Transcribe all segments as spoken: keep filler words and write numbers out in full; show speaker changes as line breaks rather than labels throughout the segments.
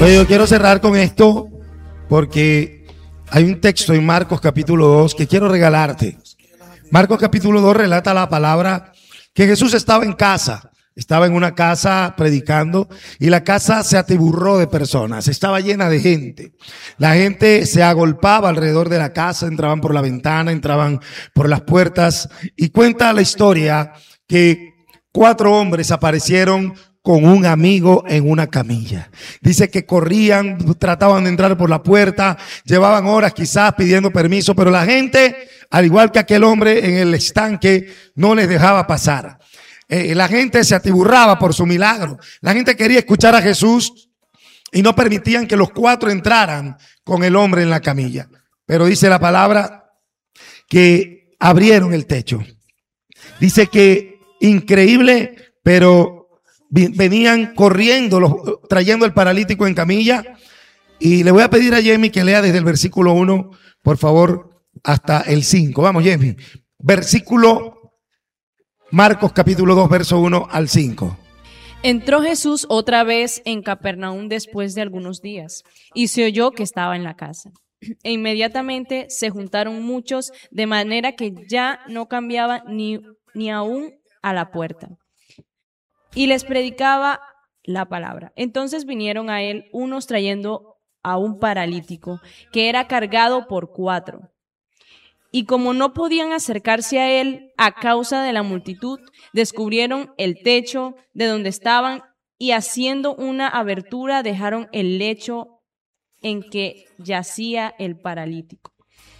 Oye, yo quiero cerrar con esto porque hay un texto en Marcos capítulo dos que quiero regalarte. Marcos capítulo dos relata la palabra que Jesús estaba en casa. Estaba en una casa predicando y la casa se atiburró de personas, estaba llena de gente. La gente se agolpaba alrededor de la casa, entraban por la ventana, entraban por las puertas, y cuenta la historia que cuatro hombres aparecieron con un amigo en una camilla. Dice que corrían, trataban de entrar por la puerta, llevaban horas quizás pidiendo permiso, pero la gente, al igual que aquel hombre en el estanque, no les dejaba pasar. Eh, la gente se atiburraba por su milagro. La gente quería escuchar a Jesús y no permitían que los cuatro entraran con el hombre en la camilla. Pero dice la palabra que abrieron el techo. Dice que increíble, pero venían corriendo, los, trayendo el paralítico en camilla. Y le voy a pedir a Jamie que lea desde el versículo uno, por favor, hasta el cinco. Vamos, Jamie. Versículo Marcos capítulo dos, verso uno al cinco.
Entró Jesús otra vez en Capernaum después de algunos días, y se oyó que estaba en la casa. E inmediatamente se juntaron muchos, de manera que ya no cambiaba ni, ni aún a la puerta. Y les predicaba la palabra. Entonces vinieron a él unos trayendo a un paralítico, que era cargado por cuatro. Y como no podían acercarse a él a causa de la multitud, descubrieron el techo de donde estaban y haciendo una abertura dejaron el lecho en que yacía el paralítico.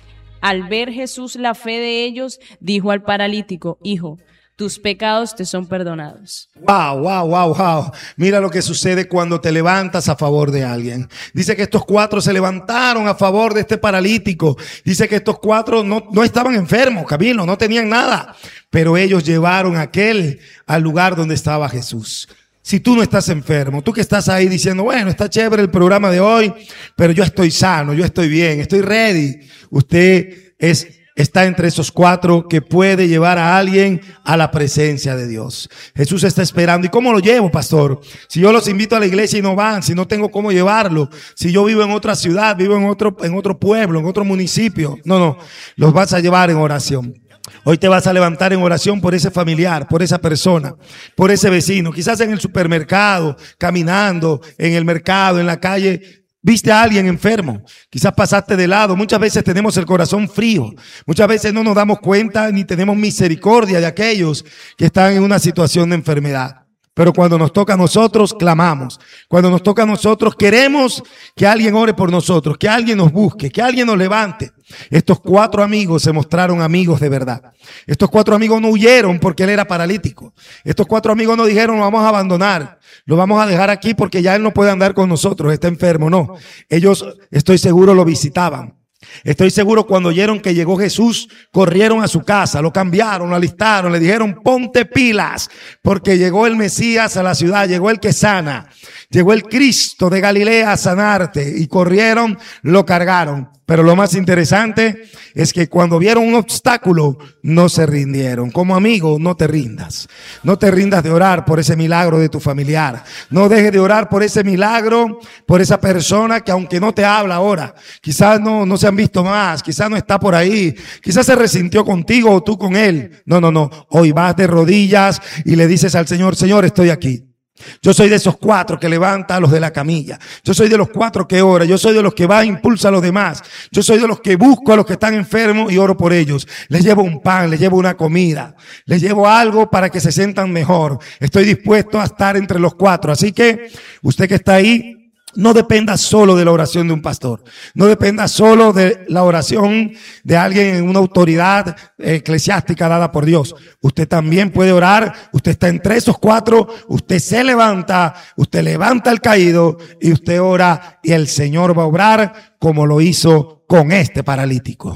Al ver Jesús la fe de ellos, dijo al paralítico: Hijo, tus pecados te son perdonados.
Wow, wow, wow, wow. Mira lo que sucede cuando te levantas a favor de alguien. Dice que estos cuatro se levantaron a favor de este paralítico. Dice que estos cuatro no, no estaban enfermos, Camilo, no tenían nada. Pero ellos llevaron a aquel al lugar donde estaba Jesús. Si tú no estás enfermo, tú que estás ahí diciendo, bueno, está chévere el programa de hoy, pero yo estoy sano, yo estoy bien, estoy ready. Usted es... está entre esos cuatro que puede llevar a alguien a la presencia de Dios. Jesús está esperando. ¿Y cómo lo llevo, pastor? Si yo los invito a la iglesia y no van, si no tengo cómo llevarlo, si yo vivo en otra ciudad, vivo en otro, en otro pueblo, en otro municipio. No, no, los vas a llevar en oración. Hoy te vas a levantar en oración por ese familiar, por esa persona, por ese vecino, quizás en el supermercado, caminando, en el mercado, en la calle. Viste a alguien enfermo, quizás pasaste de lado. Muchas veces tenemos el corazón frío, muchas veces no nos damos cuenta ni tenemos misericordia de aquellos que están en una situación de enfermedad. Pero cuando nos toca a nosotros, clamamos. Cuando nos toca a nosotros, queremos que alguien ore por nosotros, que alguien nos busque, que alguien nos levante. Estos cuatro amigos se mostraron amigos de verdad. Estos cuatro amigos no huyeron porque él era paralítico. Estos cuatro amigos no dijeron, lo vamos a abandonar, lo vamos a dejar aquí porque ya él no puede andar con nosotros, está enfermo. No, ellos, estoy seguro, lo visitaban. Estoy seguro cuando oyeron que llegó Jesús, corrieron a su casa, lo cambiaron, lo alistaron, le dijeron ponte pilas, porque llegó el Mesías a la ciudad, llegó el que sana, llegó el Cristo de Galilea a sanarte, y corrieron, lo cargaron. Pero lo más interesante es que cuando vieron un obstáculo, no se rindieron. Como amigo, no te rindas. No te rindas de orar por ese milagro de tu familiar. No dejes de orar por ese milagro, por esa persona que aunque no te habla ahora, quizás no, no se han visto más, quizás no está por ahí, quizás se resintió contigo o tú con él. No, no, no. Hoy vas de rodillas y le dices al Señor, Señor, estoy aquí. Yo soy de esos cuatro que levanta a los de la camilla. Yo soy de los cuatro que ora. Yo soy de los que va e impulsa a los demás. Yo soy de los que busco a los que están enfermos y oro por ellos. Les llevo un pan, les llevo una comida, les llevo algo para que se sientan mejor. Estoy dispuesto a estar entre los cuatro. Así que usted que está ahí, no dependa solo de la oración de un pastor. No dependa solo de la oración de alguien en una autoridad eclesiástica dada por Dios. Usted también puede orar. Usted está entre esos cuatro. Usted se levanta. Usted levanta al caído y usted ora, y el Señor va a obrar como lo hizo con este paralítico.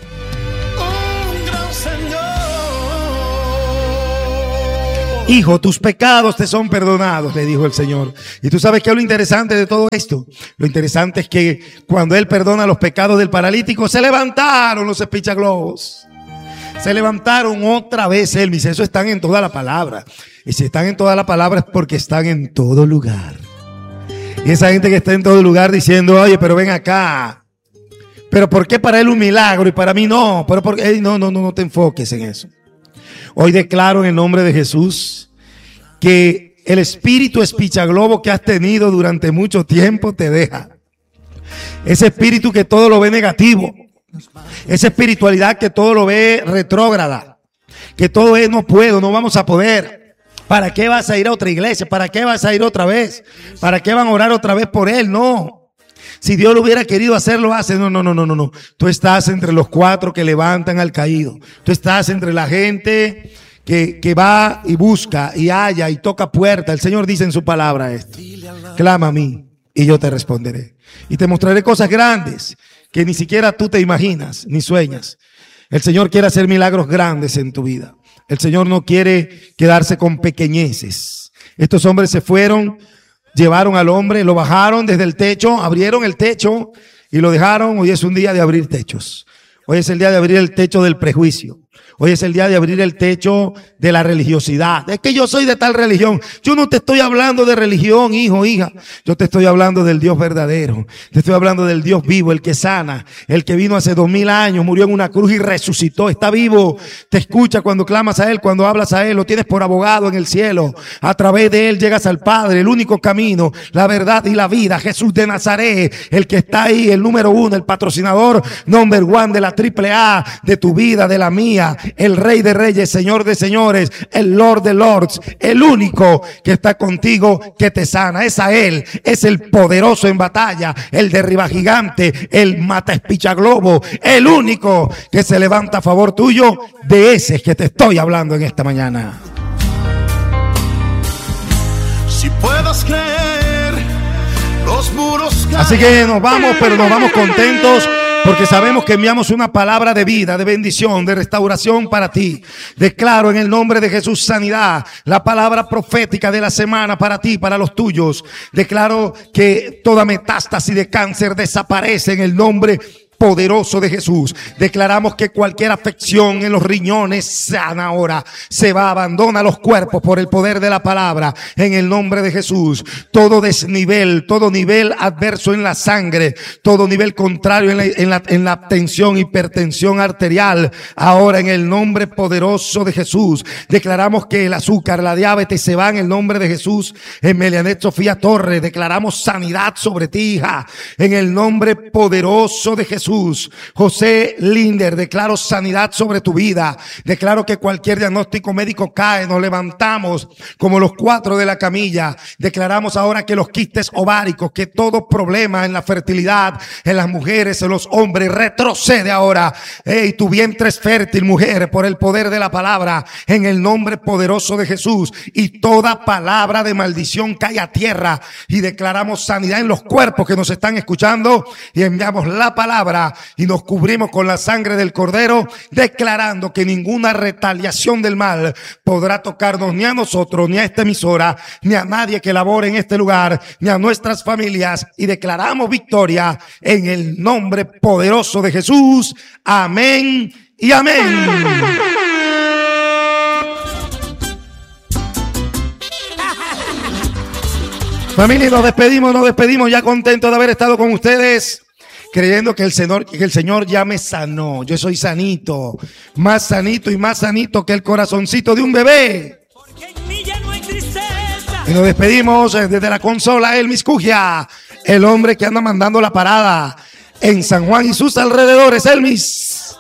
Hijo, tus pecados te son perdonados, le dijo el Señor. Y tú sabes qué es lo interesante de todo esto. Lo interesante es que cuando Él perdona los pecados del paralítico, se levantaron los espichaglobos. Se levantaron otra vez, Elvis. Eso están en toda la palabra. Y si están en toda la palabra es porque están en todo lugar. Y esa gente que está en todo lugar diciendo, oye, pero ven acá. Pero ¿por qué para él un milagro y para mí no? Pero porque, hey, no, no, no, no te enfoques en eso. Hoy declaro en el nombre de Jesús que el espíritu espichaglobo que has tenido durante mucho tiempo te deja. Ese espíritu que todo lo ve negativo. Esa espiritualidad que todo lo ve retrógrada. Que todo es no puedo, no vamos a poder. ¿Para qué vas a ir a otra iglesia? ¿Para qué vas a ir otra vez? ¿Para qué van a orar otra vez por él? No. Si Dios lo hubiera querido hacer, lo hace. No, no, no, no, no, no. Tú estás entre los cuatro que levantan al caído. Tú estás entre la gente que, que va y busca y halla y toca puerta. El Señor dice en su palabra esto. Clama a mí y yo te responderé. Y te mostraré cosas grandes que ni siquiera tú te imaginas ni sueñas. El Señor quiere hacer milagros grandes en tu vida. El Señor no quiere quedarse con pequeñeces. Estos hombres se fueron, llevaron al hombre, lo bajaron desde el techo, abrieron el techo y lo dejaron. Hoy es un día de abrir techos. Hoy es el día de abrir el techo del prejuicio. Hoy es el día de abrir el techo de la religiosidad. Es que yo soy de tal religión. Yo no te estoy hablando de religión, hijo, hija. Yo te estoy hablando del Dios verdadero. Te estoy hablando del Dios vivo, el que sana, el que vino hace dos mil años, murió en una cruz y resucitó. Está vivo. Te escucha cuando clamas a Él, cuando hablas a Él. Lo tienes por abogado en el cielo. A través de Él llegas al Padre, el único camino, la verdad y la vida. Jesús de Nazaret, el que está ahí, el número uno, el patrocinador number one de la triple A, de tu vida, de la mía. El Rey de Reyes, Señor de Señores, el Lord de Lords, el único que está contigo, que te sana. Es a Él, es el poderoso en batalla, el derriba gigante, el mata espichaglobo, el único que se levanta a favor tuyo. De ese es que te estoy hablando en esta mañana.
Si puedas creer, los muros caen.
Así que nos vamos, pero nos vamos contentos. Porque sabemos que enviamos una palabra de vida, de bendición, de restauración para ti. Declaro en el nombre de Jesús sanidad, la palabra profética de la semana para ti, para los tuyos. Declaro que toda metástasis de cáncer desaparece en el nombre poderoso de Jesús. Declaramos que cualquier afección en los riñones sana ahora. Se va, abandona los cuerpos por el poder de la palabra en el nombre de Jesús. Todo desnivel, todo nivel adverso en la sangre, todo nivel contrario en la, en la, en la tensión, hipertensión arterial, ahora en el nombre poderoso de Jesús. Declaramos que el azúcar, la diabetes se va en el nombre de Jesús. En Melianet Sofía Torres declaramos sanidad sobre ti, hija, en el nombre poderoso de Jesús. José Linder, declaro sanidad sobre tu vida. Declaro que cualquier diagnóstico médico cae. Nos levantamos como los cuatro de la camilla. Declaramos ahora que los quistes ováricos, que todo problema en la fertilidad, en las mujeres, en los hombres, retrocede ahora. Hey, tu vientre es fértil, mujer, por el poder de la palabra, en el nombre poderoso de Jesús. Y toda palabra de maldición cae a tierra. Y declaramos sanidad en los cuerpos que nos están escuchando. Y enviamos la palabra y nos cubrimos con la sangre del Cordero, declarando que ninguna retaliación del mal podrá tocarnos ni a nosotros, ni a esta emisora, ni a nadie que labore en este lugar, ni a nuestras familias. Y declaramos victoria en el nombre poderoso de Jesús. Amén y amén. Familia, nos despedimos, nos despedimos ya contentos de haber estado con ustedes. Creyendo que el Señor, que el Señor ya me sanó. Yo soy sanito, más sanito y más sanito que el corazoncito de un bebé. Y nos despedimos desde la consola Elmis Cugia, el hombre que anda mandando la parada en San Juan y sus alrededores. Elmis.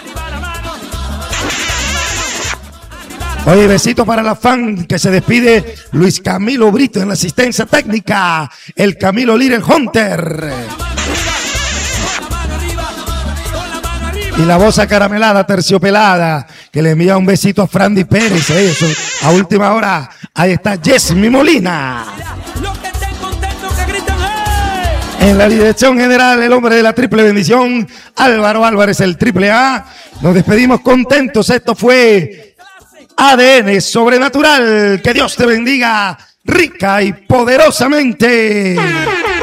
Oye, besito para la fan que se despide. Luis Camilo Brito en la asistencia técnica. El Camilo Little Hunter. Y la voz acaramelada, terciopelada, que le envía un besito a Frandy Pérez. Eh, eso, a última hora, ahí está Yesmi Molina. En la dirección general, el hombre de la triple bendición, Álvaro Álvarez, el triple A. Nos despedimos contentos. Esto fue A D N Sobrenatural. Que Dios te bendiga rica y poderosamente.